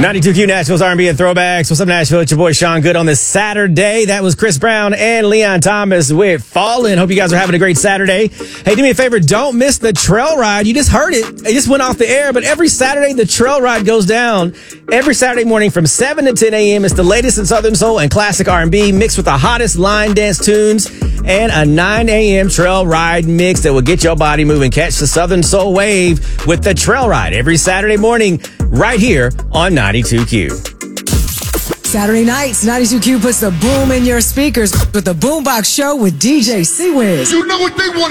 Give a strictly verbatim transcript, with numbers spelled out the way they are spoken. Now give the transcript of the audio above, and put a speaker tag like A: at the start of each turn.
A: ninety-two Q Nashville's R and B and Throwbacks. What's up, Nashville? It's your boy Sean Good on this Saturday. That was Chris Brown and Leon Thomas with Fallin'. Hope you guys are having a great Saturday. Hey, do me a favor. Don't miss the trail ride. You just heard it. It just went off the air, but every Saturday, the trail ride goes down. Every Saturday morning from seven to ten a.m. It's the latest in Southern Soul and classic R and B mixed with the hottest line dance tunes and a nine a.m. trail ride mix that will get your body moving. Catch the Southern Soul wave with the trail ride every Saturday morning right here on ninety-two Q.
B: Saturday nights, ninety-two Q puts the boom in your speakers with the Boombox Show with D J C-Wiz.
C: You know what they want.